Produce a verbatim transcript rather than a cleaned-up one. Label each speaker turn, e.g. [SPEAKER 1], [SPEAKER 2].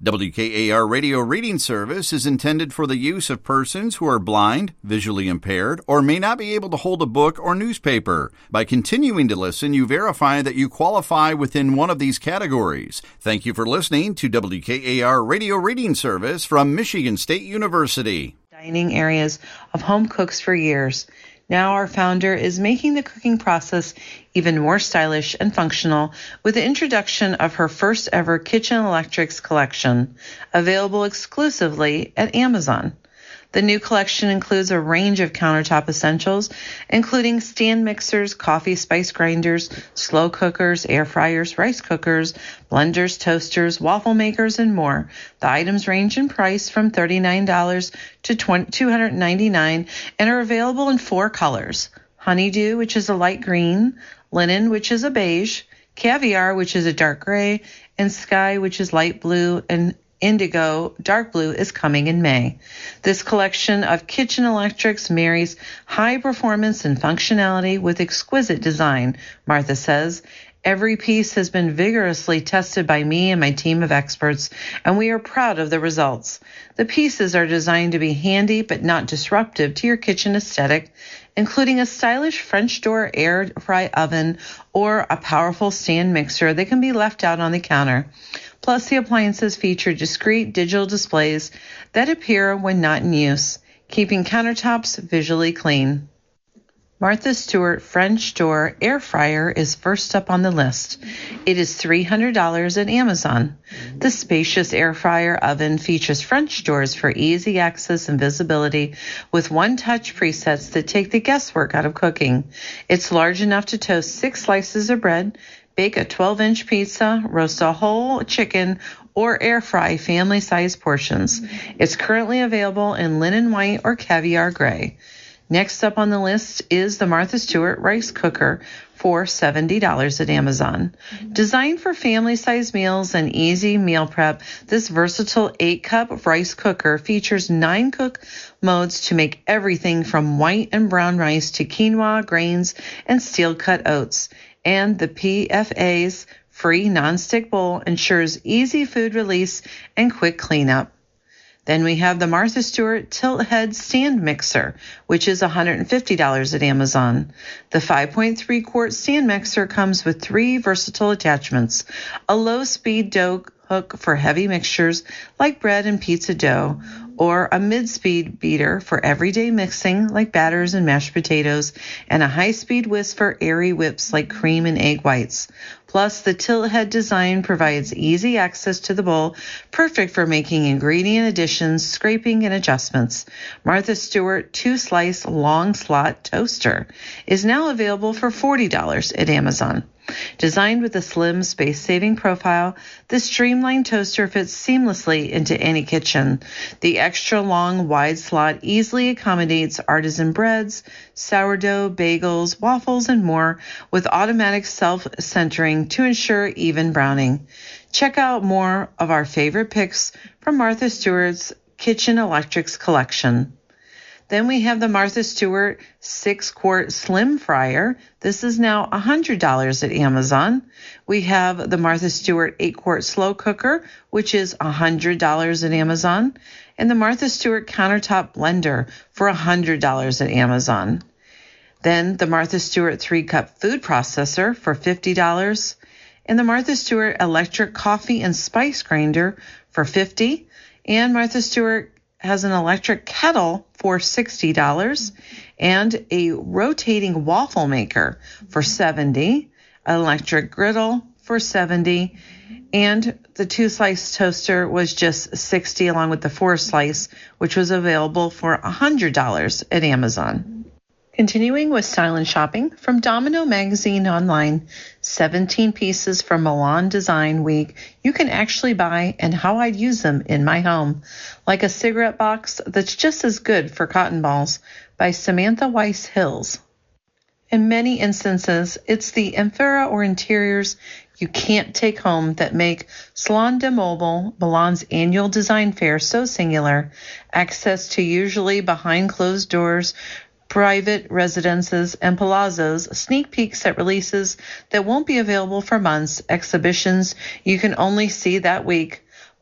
[SPEAKER 1] W K A R Radio Reading Service is intended for the use of persons who are blind, visually impaired, or may not be able to hold a book or newspaper. By continuing to listen, you verify that you qualify within one of these categories. Thank you for listening to W K A R Radio Reading Service from Michigan State University.
[SPEAKER 2] Dining areas of home cooks for years. Now our founder is making the cooking process even more stylish and functional with the introduction of her first ever Kitchen Electrics collection, available exclusively at Amazon. The new collection includes a range of countertop essentials, including stand mixers, coffee spice grinders, slow cookers, air fryers, rice cookers, blenders, toasters, waffle makers, and more. The items range in price from thirty-nine dollars to two hundred ninety-nine dollars and are available in four colors: honeydew, which is a light green, linen, which is a beige, caviar, which is a dark gray, and sky, which is light blue, and indigo, dark blue, is coming in May. This collection of kitchen electrics marries high performance and functionality with exquisite design, Martha says. Every piece has been vigorously tested by me and my team of experts, and we are proud of the results. The pieces are designed to be handy but not disruptive to your kitchen aesthetic, including a stylish French door air fry oven or a powerful stand mixer that can be left out on the counter. Plus, the appliances feature discrete digital displays that appear when not in use, keeping countertops visually clean. Martha Stewart French door air fryer is first up on the list. It is three hundred dollars at Amazon. The spacious air fryer oven features French doors for easy access and visibility with one-touch presets that take the guesswork out of cooking. It's large enough to toast six slices of bread, bake a twelve-inch pizza, roast a whole chicken, or air fry family-sized portions. It's currently available in linen white or caviar gray. Next up on the list is the Martha Stewart rice cooker for seventy dollars at Amazon. Designed for family-sized meals and easy meal prep, this versatile eight-cup rice cooker features nine cook modes to make everything from white and brown rice to quinoa, grains, and steel-cut oats. And the P F A's free nonstick bowl ensures easy food release and quick cleanup. Then we have the Martha Stewart tilt head stand mixer, which is one hundred fifty dollars at Amazon. The five point three quart stand mixer comes with three versatile attachments: a low-speed dough hook for heavy mixtures like bread and pizza dough, or a mid-speed beater for everyday mixing like batters and mashed potatoes, and a high-speed whisk for airy whips like cream and egg whites. Plus, the tilt head design provides easy access to the bowl, perfect for making ingredient additions, scraping, and adjustments. Martha Stewart two-slice long slot toaster is now available for forty dollars at Amazon. Designed with a slim, space-saving profile, this streamlined toaster fits seamlessly into any kitchen. The extra-long, wide slot easily accommodates artisan breads, sourdough, bagels, waffles, and more, with automatic self-centering to ensure even browning. Check out more of our favorite picks from Martha Stewart's Kitchen Electrics collection. Then we have the Martha Stewart six-quart slim fryer. This is now one hundred dollars at Amazon. We have the Martha Stewart eight-quart slow cooker, which is one hundred dollars at Amazon, and the Martha Stewart countertop blender for one hundred dollars at Amazon. Then the Martha Stewart three-cup food processor for fifty dollars, and the Martha Stewart electric coffee and spice grinder for fifty dollars, and Martha Stewart has an electric kettle for sixty dollars and a rotating waffle maker for seventy dollars, an electric griddle for seventy dollars, and the two-slice toaster was just sixty dollars along with the four-slice, which was available for one hundred dollars at Amazon. Continuing with style and shopping, from Domino Magazine online, seventeen pieces from Milan Design Week you can actually buy and how I'd use them in my home, like a cigarette box that's just as good for cotton balls by Samantha Weiss Hills. In many instances, it's the amphora or interiors you can't take home that make Salon de Mobile, Milan's annual design fair, so singular. Access to usually behind closed doors, private residences, and palazzos, sneak peeks at releases that won't be available for months, exhibitions you can only see that week,